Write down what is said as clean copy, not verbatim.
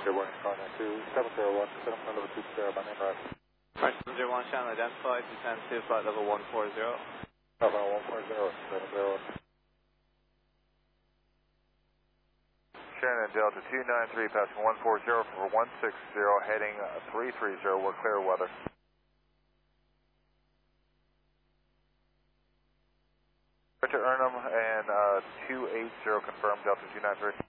Warning, calling 2701, settlement level 20, my name is. Alright, 701 Shannon identified, descend to flight level 140. Level 140, 70. Shannon Delta 293, passing 140 for 160, heading 330, we're clear weather. Richard Ernham and 280, confirmed Delta 293.